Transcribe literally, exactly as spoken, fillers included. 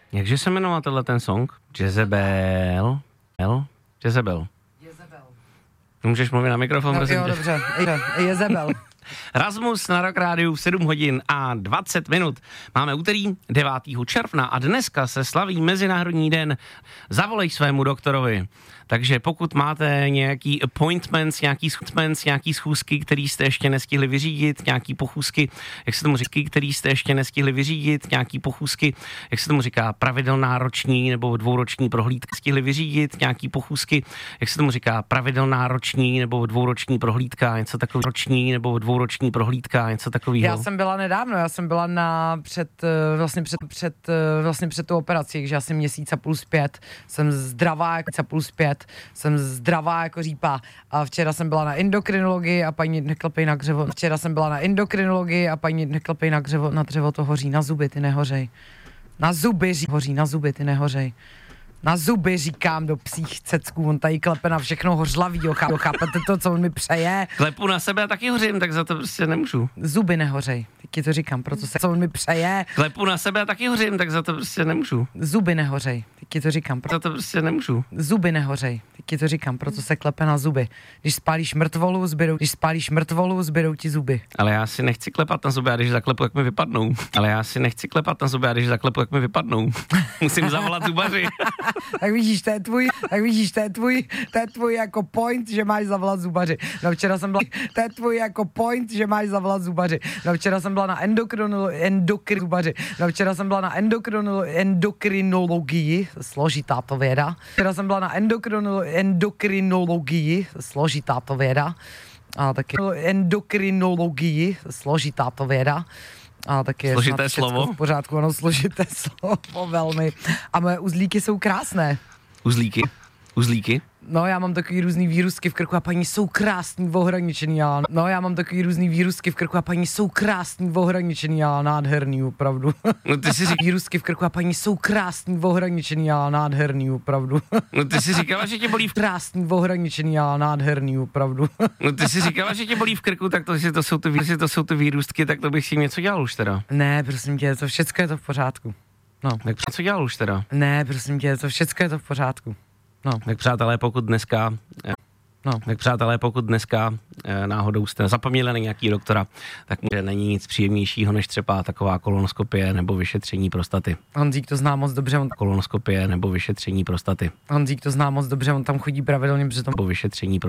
Jakže se jmenoval tenhle ten song? Jezebel. El? Jezebel. Jezebel. Můžeš mluvit na mikrofon, No, prosím jo, tě. dobře. Jezebel. Rasmus na Rock Rádiu v sedm hodin a dvacet minut. Máme úterý devátého června a dneska se slaví Mezinárodní den Zavolej svému doktorovi. Takže pokud máte nějaký appointments, nějaký appointments, nějaký schůzky, který jste ještě nestihli vyřídit, nějaký pochůzky, jak se tomu říká, který jste ještě nestihli vyřídit, nějaký pochůzky, jak se tomu říká, pravidelná roční nebo dvouroční prohlídka, stihli vyřídit, nějaký pochůzky, jak se tomu říká, pravidelná roční nebo dvouroční prohlídka, něco takového, roční nebo dvouroční prohlídka, něco takového. Já jsem byla nedávno, já jsem byla na před, vlastně před, před, vlastně před tu operací, takže já jsem měsíc a půl zpět, jsem zdravá jako a půl zpět, jsem zdravá jako řípa a včera jsem byla na endokrinologii a paní neklepej na dřevo, včera jsem byla na endokrinologii a paní neklepej na dřevo, na dřevo to hoří, na zuby ty nehořej, na zuby ří, hoří, na zuby ty nehořej. Na zuby říkám do psích cecků, on tady klepe na všechno hořlavýho, chápete to, co on mi přeje? Klepu na sebe a taky hořím, tak za to prostě nemůžu. Zuby nehořej, teď ti to říkám, proto se, co on mi přeje? Klepu na sebe a taky hořím, tak za to prostě nemůžu. Zuby nehořej, teď ti to říkám, proto Za to prostě nemůžu. zuby nehořej, teď ti to říkám, proto se klepe na zuby. Když spálíš mrtvolu, zbydou, když spálíš mrtvolu, zbydou ti zuby. Ale já si nechci klepat na zuby, a když zaklepu, jak mi vypadnou. Ale já si nechci klepat na zuby, a když zaklepu, jak mi vypadnou. Musím zavolat zubaři. Tak vidíš, to je tvůj, tak vidíš, to je tvůj, to je tvůj jako point, že máš zavolat zubaři. No včera jsem byla, to je tvůj jako point, že máš zavolat zubaři. No včera jsem byla na endokrinologii, endokrin, zubaři. No včera jsem byla na endokrinologii, endokrinologii, složitá to věda. Včera jsem byla na endokrinologii, endokrinologii, složitá to věda. A taky endokrinologii, složitá to věda. A taky je složité slovo. V pořádku, ano, složité slovo, velmi. A moje uzlíky jsou krásné. Uzlíky? Uzlíky? No, já mám takový různý vírusky v krku a paní jsou krásný, ohraničený, ale no, já mám takový různý vírusky v krku a paní jsou krásný, ohraničený, ale nádherný, opravdu. No ty si říkala, vírusky v krku a paní jsou krásný, ohraničený, ale nádherný, opravdu. no ty si říkala, že tě bolí v krásný, ohraničený, ale nádherný, opravdu. No ty si říkala, že tě bolí v krku, tak to, že to jsou ty, že to jsou ty vírustky, tak to bych si něco dělal už teda. Ne, prosím tě, to všechno je to v pořádku. No. Tak co dělal už teda? Ne, prosím tě, to všechno je to v pořádku. No. Tak přátelé, pokud dneska, no. tak přátelé, pokud dneska eh, náhodou jste zapomněli na nějaký doktora, tak může není nic příjemnějšího, než třeba taková kolonoskopie nebo vyšetření prostaty. Honzík to zná moc dobře, on Kolonoskopie nebo vyšetření prostaty. Honzík to zná moc dobře, on tam chodí pravidelně, protože tam Nebo vyšetření prostaty.